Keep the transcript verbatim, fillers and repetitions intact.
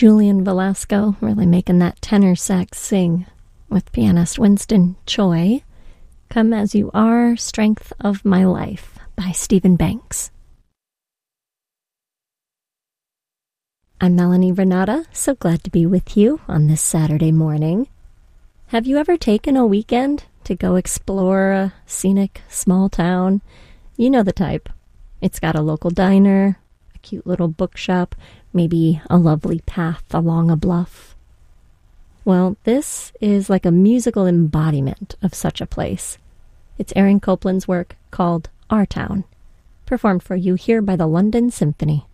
Julian Velasco really making that tenor sax sing with pianist Winston Choi. Come As You Are, Strength of My Life by Stephen Banks. I'm Melanie Renata, so glad to be with you on this Saturday morning. Have you ever taken a weekend to go explore a scenic small town? You know the type. It's got a local diner, a cute little bookshop, maybe a lovely path along a bluff. Well, this is like a musical embodiment of such a place. It's Aaron Copland's work called Our Town, performed for you here by the London Symphony.